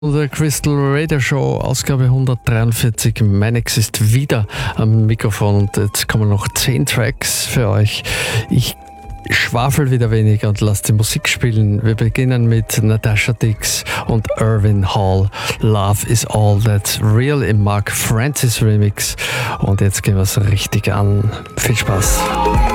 Der Crystal Radio Show, Ausgabe 143. Manex ist wieder am Mikrofon und jetzt kommen noch 10 Tracks für euch. Ich schwafel wieder weniger und lasse die Musik spielen. Wir beginnen mit Natasha Dix und Irvin Hall. Love is all that's real im Mark Francis Remix. Und jetzt gehen wir es richtig an. Viel Spaß.